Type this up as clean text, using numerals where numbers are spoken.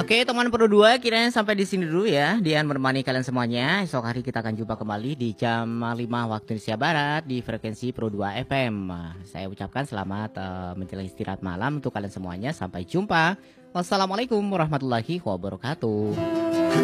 Oke teman Pro 2 kiranya sampai di sini dulu ya. Dian menemani kalian semuanya. Esok hari kita akan jumpa kembali di jam 5 waktu Indonesia Barat di frekuensi Pro 2 FM. Saya ucapkan selamat menjelang istirahat malam untuk kalian semuanya. Sampai jumpa. Wassalamualaikum warahmatullahi wabarakatuh.